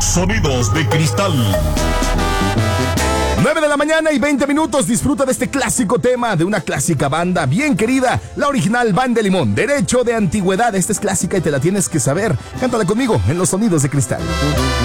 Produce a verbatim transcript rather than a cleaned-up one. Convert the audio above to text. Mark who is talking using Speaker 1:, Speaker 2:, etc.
Speaker 1: Sonidos de Cristal.
Speaker 2: nueve de la mañana y veinte minutos. Disfruta de este clásico tema de una clásica banda bien querida, la original Banda de Limón, Derecho de Antigüedad. Esta es clásica y te la tienes que saber. Cántala conmigo en los Sonidos de Cristal.